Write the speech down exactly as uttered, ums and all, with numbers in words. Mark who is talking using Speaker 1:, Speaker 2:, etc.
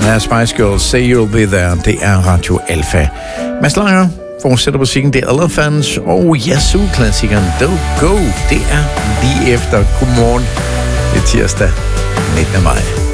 Speaker 1: her Spice Girls, Say You'll Be There. Det er Radio Alfa. Mads Langer fortsætter musikken, det er Elephants, og Yazoo-klassikeren Don't Go. Det er lige efter. Godmorgen. Det er tirsdag nittende maj.